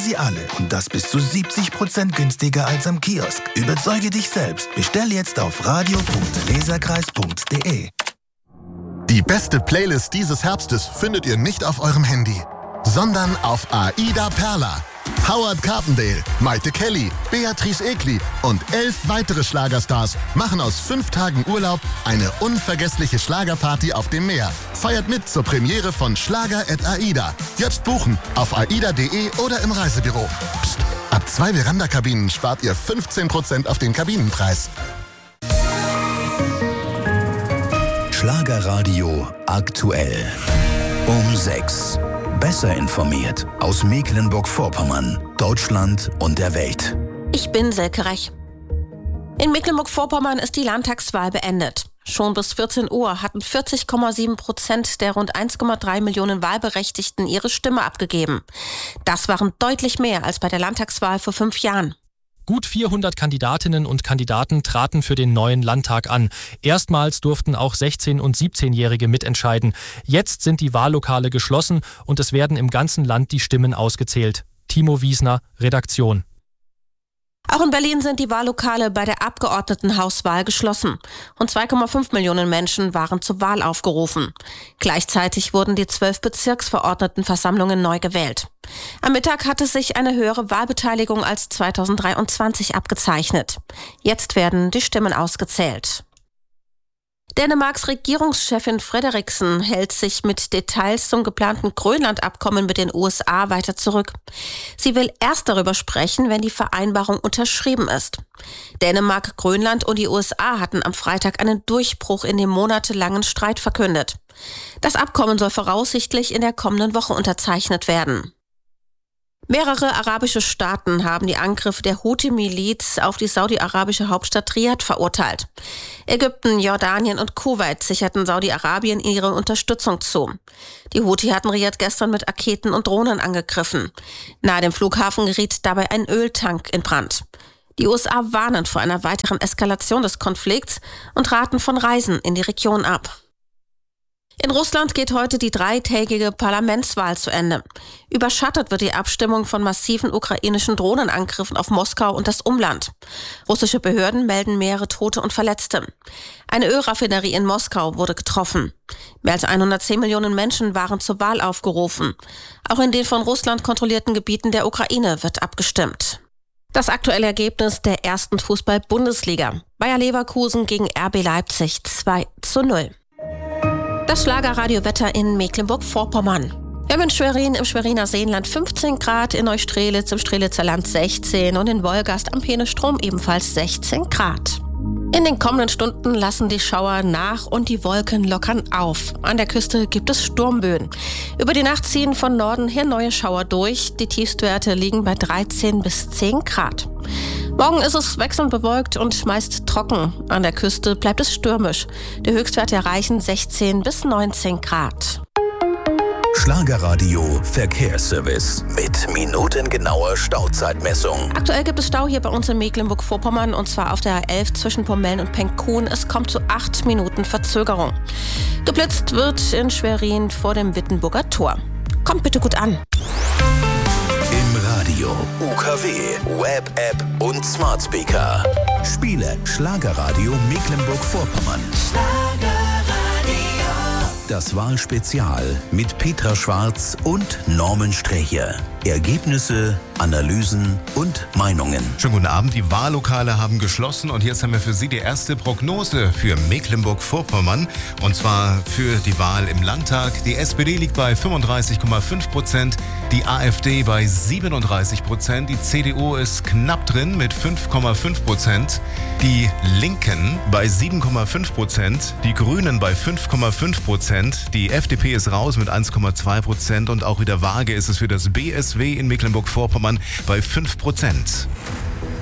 sie alle und das bis zu 70% günstiger als am Kiosk. Überzeuge dich selbst. Bestell jetzt auf radio.leserkreis.de. Die beste Playlist dieses Herbstes findet ihr nicht auf eurem Handy, sondern auf AIDA Perla. Howard Carpendale, Maite Kelly, Beatrice Egli und 11 weitere Schlagerstars machen aus 5 Tagen Urlaub eine unvergessliche Schlagerparty auf dem Meer. Feiert mit zur Premiere von Schlager@AIDA. Jetzt buchen auf aida.de oder im Reisebüro. Psst, ab 2 Veranda-Kabinen spart ihr 15% auf den Kabinenpreis. Schlagerradio aktuell. Um 6. Besser informiert aus Mecklenburg-Vorpommern, Deutschland und der Welt. Ich bin Silke Rech. In Mecklenburg-Vorpommern ist die Landtagswahl beendet. Schon bis 14 Uhr hatten 40,7% der rund 1,3 Millionen Wahlberechtigten ihre Stimme abgegeben. Das waren deutlich mehr als bei der Landtagswahl vor 5 Jahren. Gut 400 Kandidatinnen und Kandidaten traten für den neuen Landtag an. Erstmals durften auch 16- und 17-Jährige mitentscheiden. Jetzt sind die Wahllokale geschlossen und es werden im ganzen Land die Stimmen ausgezählt. Timo Wiesner, Redaktion. Auch in Berlin sind die Wahllokale bei der Abgeordnetenhauswahl geschlossen. Rund 2,5 Millionen Menschen waren zur Wahl aufgerufen. Gleichzeitig wurden die 12 Bezirksverordnetenversammlungen neu gewählt. Am Mittag hatte sich eine höhere Wahlbeteiligung als 2023 abgezeichnet. Jetzt werden die Stimmen ausgezählt. Dänemarks Regierungschefin Frederiksen hält sich mit Details zum geplanten Grönland-Abkommen mit den USA weiter zurück. Sie will erst darüber sprechen, wenn die Vereinbarung unterschrieben ist. Dänemark, Grönland und die USA hatten am Freitag einen Durchbruch in dem monatelangen Streit verkündet. Das Abkommen soll voraussichtlich in der kommenden Woche unterzeichnet werden. Mehrere arabische Staaten haben die Angriffe der Houthi-Miliz auf die saudi-arabische Hauptstadt Riad verurteilt. Ägypten, Jordanien und Kuwait sicherten Saudi-Arabien ihre Unterstützung zu. Die Houthi hatten Riad gestern mit Raketen und Drohnen angegriffen. Nahe dem Flughafen geriet dabei ein Öltank in Brand. Die USA warnen vor einer weiteren Eskalation des Konflikts und raten von Reisen in die Region ab. In Russland geht heute die 3-tägige Parlamentswahl zu Ende. Überschattet wird die Abstimmung von massiven ukrainischen Drohnenangriffen auf Moskau und das Umland. Russische Behörden melden mehrere Tote und Verletzte. Eine Ölraffinerie in Moskau wurde getroffen. Mehr als 110 Millionen Menschen waren zur Wahl aufgerufen. Auch in den von Russland kontrollierten Gebieten der Ukraine wird abgestimmt. Das aktuelle Ergebnis der ersten Fußball-Bundesliga. Bayer Leverkusen gegen RB Leipzig 2:0. Das Schlagerradio-Wetter in Mecklenburg-Vorpommern. Wir haben in Schwerin im Schweriner Seenland 15 Grad, in Neustrelitz im Strelitzer Land 16 und in Wolgast am Peenestrom ebenfalls 16 Grad. In den kommenden Stunden lassen die Schauer nach und die Wolken lockern auf. An der Küste gibt es Sturmböen. Über die Nacht ziehen von Norden her neue Schauer durch. Die Tiefstwerte liegen bei 13 bis 10 Grad. Morgen ist es wechselnd bewölkt und meist trocken. An der Küste bleibt es stürmisch. Die Höchstwerte erreichen 16 bis 19 Grad. Schlagerradio Verkehrsservice mit minutengenauer Stauzeitmessung. Aktuell gibt es Stau hier bei uns in Mecklenburg-Vorpommern und zwar auf der A11 zwischen Pommeln und Penkkuhn. Es kommt zu 8 Minuten Verzögerung. Geblitzt wird in Schwerin vor dem Wittenburger Tor. Kommt bitte gut an. Im Radio, UKW, Web-App und Smart Speaker. Spiele Schlagerradio Mecklenburg-Vorpommern. Das Wahlspezial mit Petra Schwarz und Norman Streche. Ergebnisse, Analysen und Meinungen. Schönen guten Abend. Die Wahllokale haben geschlossen und jetzt haben wir für Sie die erste Prognose für Mecklenburg-Vorpommern. Und zwar für die Wahl im Landtag. Die SPD liegt bei 35,5%, die AfD bei 37%, die CDU ist knapp drin mit 5,5%, die Linken bei 7,5%, die Grünen bei 5,5%, die FDP ist raus mit 1,2% und auch wieder vage ist es für das BSW in Mecklenburg-Vorpommern bei 5%.